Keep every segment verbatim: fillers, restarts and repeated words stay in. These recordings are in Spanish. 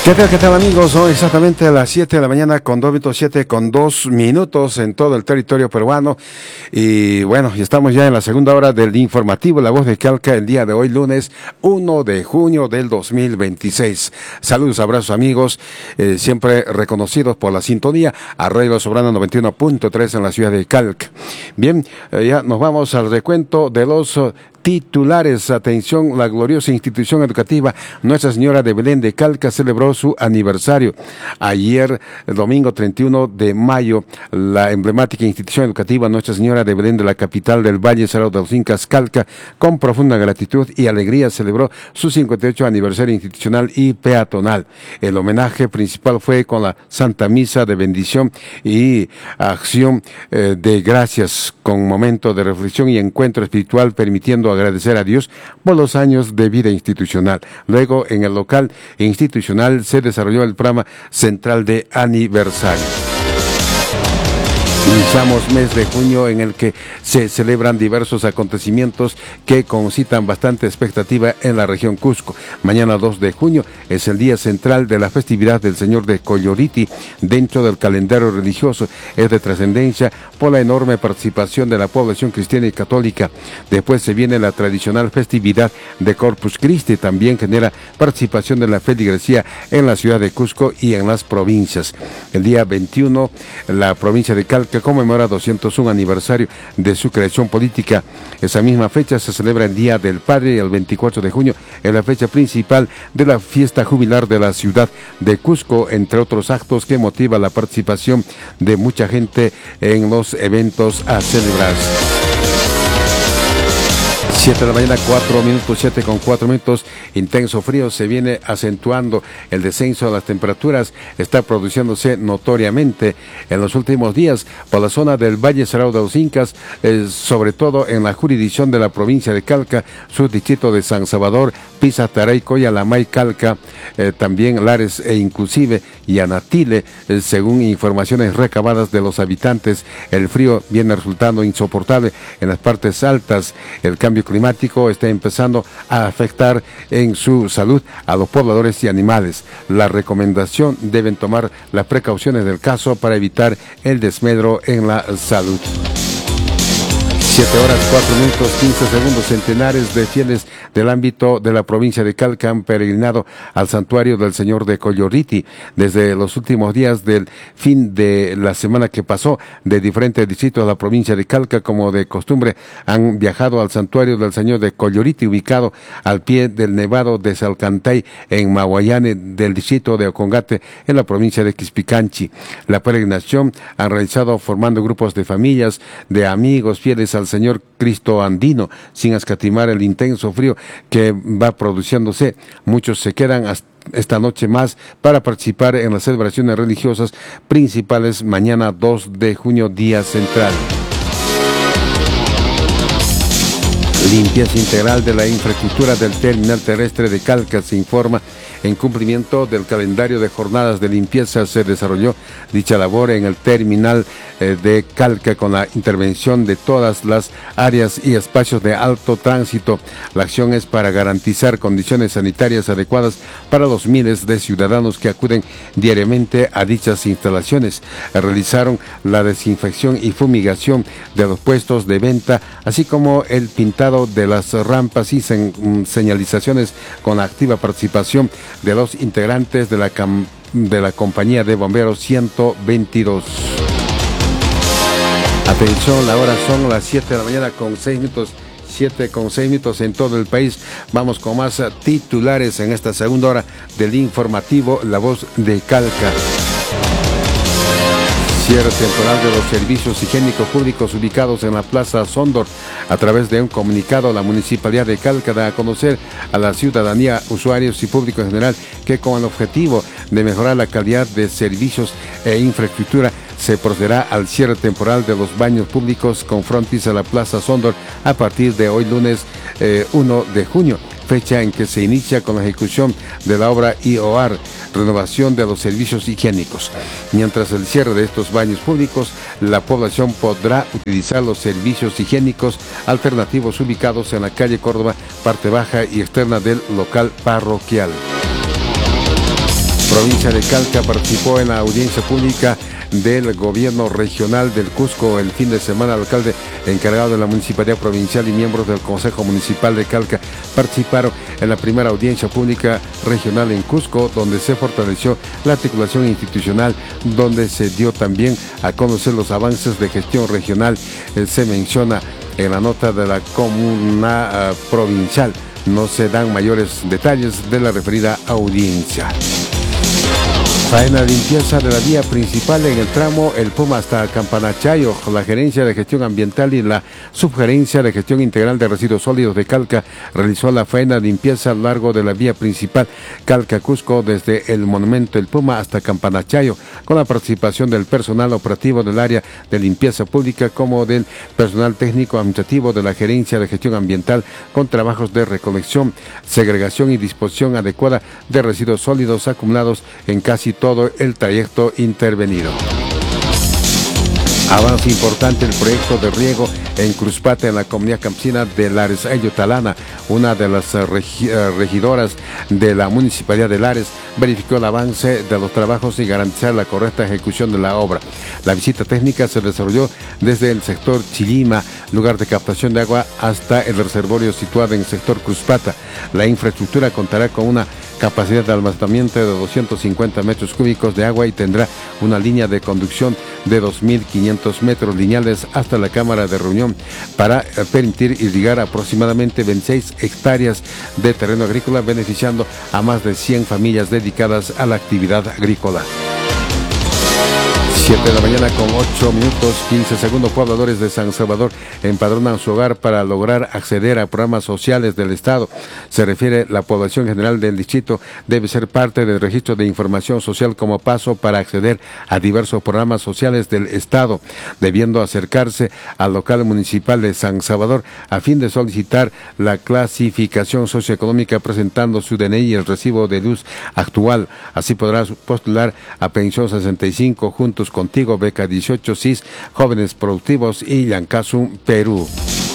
¿Qué tal, qué tal, amigos? Son exactamente a las siete de la mañana con dos minutos, siete con dos minutos en todo el territorio peruano. Y bueno, ya estamos ya en la segunda hora del informativo La Voz de Calca, el día de hoy, lunes uno de junio del dos mil veintiséis. Saludos, abrazos, amigos, eh, siempre reconocidos por la sintonía a Radio Soberana noventa y uno punto tres en la ciudad de Calca. Bien, eh, ya nos vamos al recuento de los uh, titulares. Atención, la gloriosa institución educativa Nuestra Señora de Belén de Calca celebró su aniversario. Ayer, el domingo treinta y uno de mayo, la emblemática institución educativa Nuestra Señora de Belén de la capital del Valle Sagrado de los Incas, Calca, con profunda gratitud y alegría celebró su cincuenta y ocho aniversario institucional y peatonal. El homenaje principal fue con la Santa Misa de bendición y acción eh, de gracias, con momento de reflexión y encuentro espiritual, permitiendo agradecer a Dios por los años de vida institucional. Luego, en el local institucional se desarrolló el programa central de aniversario. Iniciamos mes de junio en el que se celebran diversos acontecimientos que concitan bastante expectativa en la región Cusco. Mañana dos de junio es el día central de la festividad del Señor de Colloriti dentro del calendario religioso. Es de trascendencia por la enorme participación de la población cristiana y católica. Después se viene la tradicional festividad de Corpus Christi. También genera participación de la feligresía en la ciudad de Cusco y en las provincias. El día veintiuno, la provincia de Calca conmemora doscientos uno aniversario de su creación política. Esa misma fecha se celebra el Día del Padre, el veinticuatro de junio, es la fecha principal de la fiesta jubilar de la ciudad de Cusco, entre otros actos que motiva la participación de mucha gente en los eventos a celebrar. siete de la mañana, cuatro minutos, siete con cuatro minutos, intenso frío se viene acentuando. El descenso de las temperaturas está produciéndose notoriamente en los últimos días por la zona del Valle Sagrado de los Incas, eh, sobre todo en la jurisdicción de la provincia de Calca, subdistrito de San Salvador, Pisa, Taray, Coyalamay, Calca, eh, también Lares e inclusive Yanatile. Eh, según informaciones recabadas de los habitantes, el frío viene resultando insoportable en las partes altas. El cambio climático está empezando a afectar en su salud a los pobladores y animales. La recomendación: deben tomar las precauciones del caso para evitar el desmedro en la salud. siete horas, cuatro minutos, quince segundos. Centenares de fieles del ámbito de la provincia de Calca han peregrinado al santuario del Señor de Colloriti. Desde los últimos días del fin de la semana que pasó, de diferentes distritos de la provincia de Calca, como de costumbre, han viajado al santuario del Señor de Colloriti, ubicado al pie del Nevado de Salcantay, en Mahuayane, del distrito de Ocongate, en la provincia de Quispicanchi. La peregrinación han realizado formando grupos de familias, de amigos fieles al Señor Cristo andino, sin escatimar el intenso frío que va produciéndose. Muchos se quedan hasta esta noche más para participar en las celebraciones religiosas principales mañana dos de junio, día central. Limpieza integral de la infraestructura del terminal terrestre de Calca. Se informa, en cumplimiento del calendario de jornadas de limpieza, se desarrolló dicha labor en el terminal eh, de Calca con la intervención de todas las áreas y espacios de alto tránsito. La acción es para garantizar condiciones sanitarias adecuadas para los miles de ciudadanos que acuden diariamente a dichas instalaciones. Realizaron la desinfección y fumigación de los puestos de venta, así como el pintado de las rampas y sen- señalizaciones, con la activa participación de los integrantes de la, cam- de la compañía de bomberos ciento veintidós. Atención, la hora son las siete de la mañana con seis minutos. siete con seis minutos en todo el país. Vamos con más titulares en esta segunda hora del informativo La Voz de Calca. Cierre temporal de los servicios higiénicos públicos ubicados en la Plaza Sondor. A través de un comunicado, la Municipalidad de Calca da a conocer a la ciudadanía, usuarios y público en general que, con el objetivo de mejorar la calidad de servicios e infraestructura, se procederá al cierre temporal de los baños públicos con frontis a la Plaza Sondor a partir de hoy, lunes eh, uno de junio, fecha en que se inicia con la ejecución de la obra I O A R, renovación de los servicios higiénicos. Mientras el cierre de estos baños públicos, la población podrá utilizar los servicios higiénicos alternativos ubicados en la calle Córdoba, parte baja y externa del local parroquial. Provincia de Calca participó en la audiencia pública del gobierno regional del Cusco el fin de semana. El alcalde encargado de la municipalidad provincial y miembros del Consejo Municipal de Calca participaron en la primera audiencia pública regional en Cusco, donde se fortaleció la articulación institucional, donde se dio también a conocer los avances de gestión regional. Eh, se menciona en la nota de la comuna uh, provincial. No se dan mayores detalles de la referida audiencia. Faena de limpieza de la vía principal en el tramo El Puma hasta Campanachayo. La Gerencia de Gestión Ambiental y la Subgerencia de Gestión Integral de Residuos Sólidos de Calca realizó la faena de limpieza a lo largo de la vía principal Calca-Cusco desde el monumento El Puma hasta Campanachayo, con la participación del personal operativo del área de limpieza pública como del personal técnico administrativo de la Gerencia de Gestión Ambiental, con trabajos de recolección, segregación y disposición adecuada de residuos sólidos acumulados en casi todo el trayecto intervenido. Avance importante el proyecto de riego en Cruzpata, en la comunidad campesina de Lares Ayotalana. Una de las regi regidoras de la Municipalidad de Lares verificó el avance de los trabajos y garantizar la correcta ejecución de la obra. La visita técnica se desarrolló desde el sector Chilima, lugar de captación de agua, hasta el reservorio situado en el sector Cruzpata. La infraestructura contará con una capacidad de almacenamiento de doscientos cincuenta metros cúbicos de agua y tendrá una línea de conducción de dos mil quinientos metros lineales hasta la cámara de reunión para permitir irrigar aproximadamente veintiséis hectáreas de terreno agrícola, beneficiando a más de cien familias dedicadas a la actividad agrícola. siete de la mañana con ocho minutos quince segundos. Pobladores de San Salvador empadronan su hogar para lograr acceder a programas sociales del Estado. Se refiere, la población general del distrito debe ser parte del registro de información social como paso para acceder a diversos programas sociales del Estado, debiendo acercarse al local municipal de San Salvador a fin de solicitar la clasificación socioeconómica presentando su D N I y el recibo de luz actual. Así podrá postular a pensión sesenta y cinco, Juntos Contigo, Beca dieciocho, S I S, Jóvenes Productivos y Llancasum, Perú.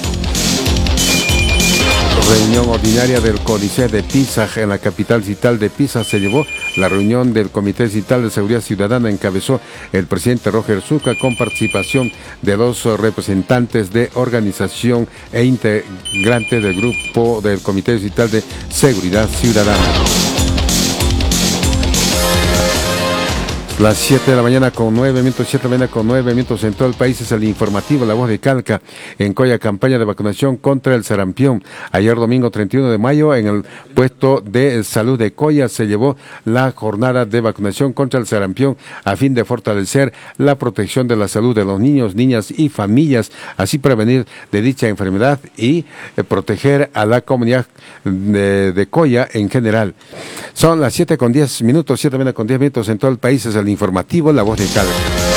Reunión ordinaria del CONICET de Pisa en la capital distrital de Pisa se llevó. La reunión del Comité Distrital de Seguridad Ciudadana encabezó el presidente Roger Zucca con participación de dos representantes de organización e integrantes del grupo del Comité Distrital de Seguridad Ciudadana. Las siete de la mañana con nueve minutos, siete de la mañana con nueve minutos en todo el país. Es el informativo La Voz de Calca. En Coya, campaña de vacunación contra el sarampión. Ayer domingo treinta y uno de mayo, en el puesto de salud de Coya se llevó la jornada de vacunación contra el sarampión a fin de fortalecer la protección de la salud de los niños, niñas y familias, así prevenir de dicha enfermedad y eh, proteger a la comunidad de, de Coya en general. Son las siete con diez minutos, siete de la mañana con diez minutos en todo el país. Es el informativo La Voz de Calca.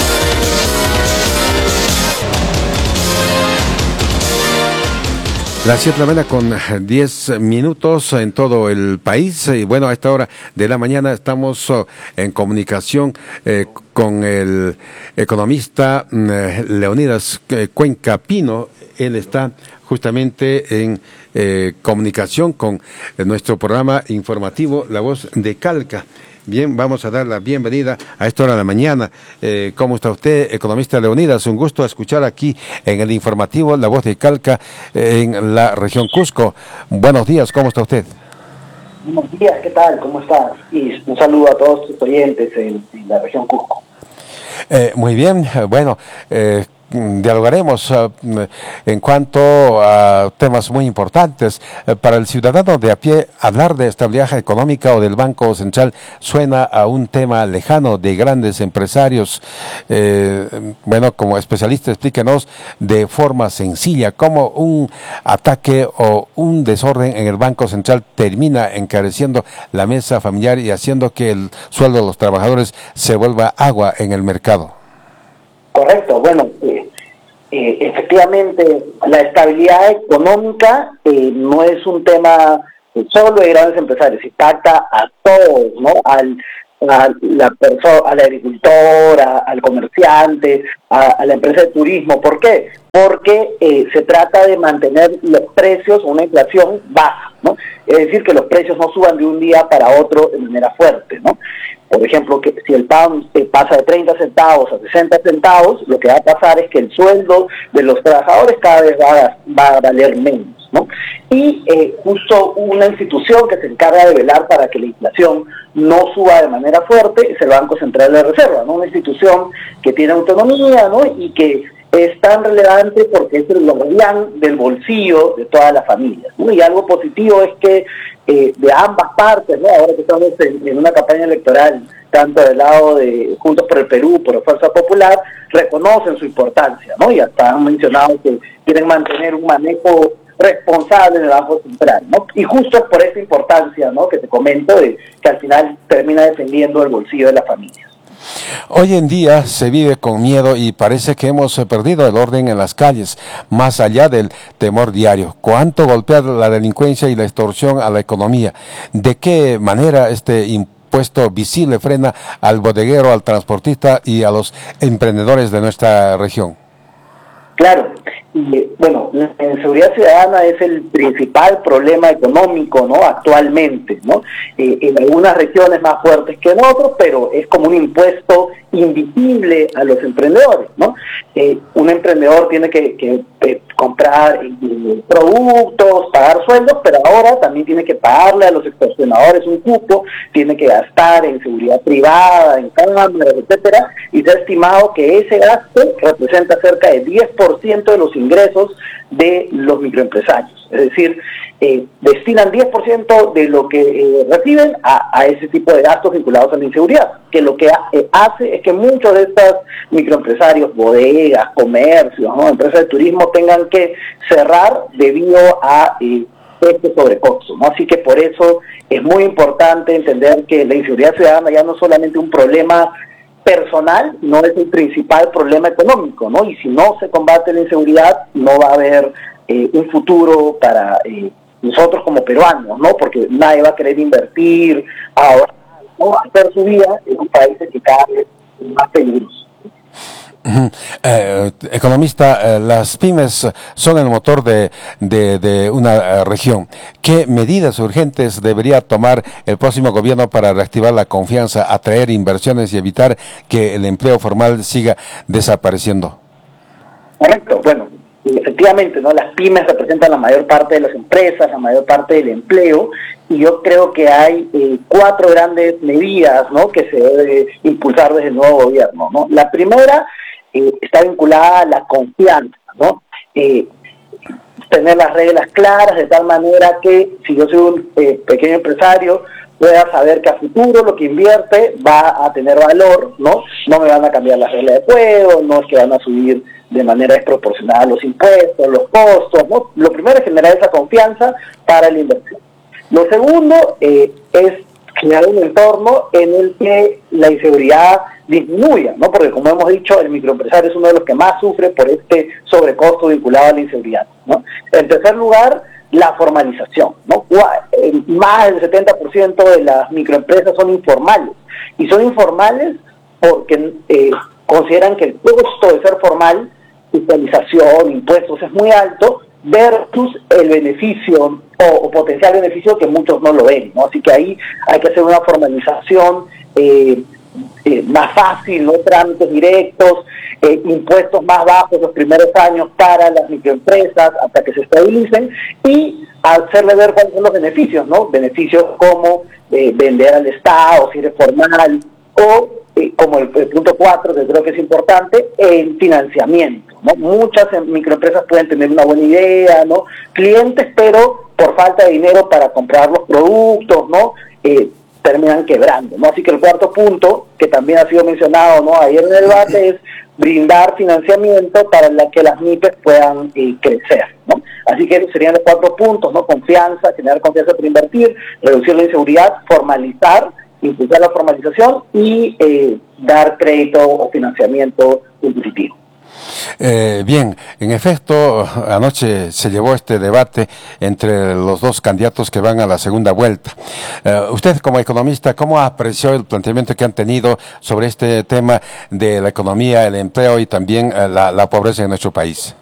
Las siete de la mañana con diez minutos en todo el país. Y bueno, a esta hora de la mañana estamos oh, en comunicación eh, con el economista eh, Leonidas eh, Cuenca Pino. Él está justamente en eh, comunicación con eh, nuestro programa informativo La Voz de Calca. Bien, vamos a dar la bienvenida a esta hora de la mañana. Eh, ¿Cómo está usted, economista Leonidas? Un gusto escuchar aquí en el informativo La Voz de Calca, eh, en la región Cusco. Buenos días, ¿cómo está usted? Buenos días, ¿qué tal? ¿Cómo estás? Y un saludo a todos tus oyentes en, en la región Cusco. Eh, muy bien, bueno, eh, dialogaremos uh, en cuanto a temas muy importantes. Uh, para el ciudadano de a pie, hablar de estabilidad económica o del Banco Central suena a un tema lejano de grandes empresarios. Eh, bueno, como especialista, explíquenos de forma sencilla cómo un ataque o un desorden en el Banco Central termina encareciendo la mesa familiar y haciendo que el sueldo de los trabajadores se vuelva agua en el mercado. Correcto, bueno, eh, eh, efectivamente la estabilidad económica eh, no es un tema solo de grandes empresarios, impacta a todos, ¿no? Al, a la persona, al agricultor, a, al comerciante, a, a la empresa de turismo. ¿Por qué? Porque eh, se trata de mantener los precios, una inflación baja, ¿no? Es decir, que los precios no suban de un día para otro de manera fuerte, ¿no? Por ejemplo, que si el pan eh, pasa de treinta centavos a sesenta centavos, lo que va a pasar es que el sueldo de los trabajadores cada vez va a, va a valer menos, ¿no? Y eh, justo una institución que se encarga de velar para que la inflación no suba de manera fuerte es el Banco Central de Reserva, ¿no? Una institución que tiene autonomía, ¿no? Y que es tan relevante porque es el guardián del bolsillo de todas las familias, ¿no? Y algo positivo es que eh, de ambas partes, ¿no? Ahora que estamos en, en una campaña electoral, tanto del lado de Juntos por el Perú, por Fuerza Popular, reconocen su importancia, ¿no? Y hasta han mencionado que quieren mantener un manejo responsable del Banco Central, ¿no? Y justo es por esa importancia, ¿no?, que te comento, de que al final termina defendiendo el bolsillo de las familias. Hoy en día se vive con miedo y parece que hemos perdido el orden en las calles, más allá del temor diario. ¿Cuánto golpea la delincuencia y la extorsión a la economía? ¿De qué manera este impuesto visible frena al bodeguero, al transportista y a los emprendedores de nuestra región? Claro, y bueno, la inseguridad ciudadana es el principal problema económico, ¿no?, actualmente, ¿no? Eh, en algunas regiones más fuertes que en otros, pero es como un impuesto invisible a los emprendedores, ¿no? Eh, un emprendedor tiene que, que eh, comprar eh, productos, pagar sueldos, pero ahora también tiene que pagarle a los extorsionadores un cupo, tiene que gastar en seguridad privada, en cámaras, etcétera, y se ha estimado que ese gasto representa cerca del diez por ciento de los ingresos de los microempresarios. Es decir, eh, destinan diez por ciento de lo que eh, reciben a, a ese tipo de gastos vinculados a la inseguridad, que lo que ha, eh, hace es que muchos de estos microempresarios, bodegas, comercios, ¿no?, empresas de turismo tengan que cerrar debido a eh, este sobrecosto, ¿no? Así que por eso es muy importante entender que la inseguridad ciudadana ya no es solamente un problema personal, no es el principal problema económico, ¿no? Y si no se combate la inseguridad, no va a haber eh, un futuro para eh, nosotros como peruanos, ¿no? Porque nadie va a querer invertir, ahora, ¿no?, hacer su vida en un país que cada vez es más peligroso. Uh-huh. Eh, economista, eh, las pymes son el motor de, de, de una eh, región. ¿Qué medidas urgentes debería tomar el próximo gobierno para reactivar la confianza, atraer inversiones y evitar que el empleo formal siga desapareciendo? Correcto, bueno, efectivamente, ¿no?, las pymes representan la mayor parte de las empresas, la mayor parte del empleo, y yo creo que hay eh, cuatro grandes medidas, ¿no?, que se debe impulsar desde el nuevo gobierno, ¿no? La primera eh, está vinculada a la confianza, ¿no? Eh, tener las reglas claras de tal manera que si yo soy un eh, pequeño empresario pueda saber que a futuro lo que invierte va a tener valor, ¿no? No me van a cambiar las reglas de juego, no es que van a subir de manera desproporcionada los impuestos, los costos, ¿no? Lo primero es generar esa confianza para la inversión. Lo segundo eh, es crear un entorno en el que la inseguridad disminuya, ¿no? Porque como hemos dicho, el microempresario es uno de los que más sufre por este sobrecosto vinculado a la inseguridad, ¿no? En tercer lugar, la formalización, ¿no? Más del setenta por ciento de las microempresas son informales, y son informales porque eh, consideran que el costo de ser formal, fiscalización, impuestos, es muy alto, versus el beneficio o, o potencial beneficio que muchos no lo ven, ¿no? Así que ahí hay que hacer una formalización eh, eh, más fácil, ¿no? Trámites directos, eh, impuestos más bajos los primeros años para las microempresas hasta que se estabilicen, y hacerle ver cuáles son los beneficios, ¿no? Beneficios como eh, vender al Estado, si eres formal, o eh, como el, el punto cuatro, que creo que es importante, el financiamiento, ¿no? Muchas microempresas pueden tener una buena idea, ¿no?, clientes, pero por falta de dinero para comprar los productos, ¿no?, eh, terminan quebrando, ¿no? Así que el cuarto punto, que también ha sido mencionado, ¿no?, ayer en el debate, es brindar financiamiento para la que las MIPES puedan eh, crecer, ¿no? Así que esos serían los cuatro puntos, ¿no? Confianza, generar confianza para invertir, reducir la inseguridad, formalizar, impulsar la formalización y eh, dar crédito o financiamiento competitivo. Eh, bien, en efecto, anoche se llevó este debate entre los dos candidatos que van a la segunda vuelta. Eh, usted, como economista, ¿cómo apreció el planteamiento que han tenido sobre este tema de la economía, el empleo y también eh, la, la pobreza en nuestro país?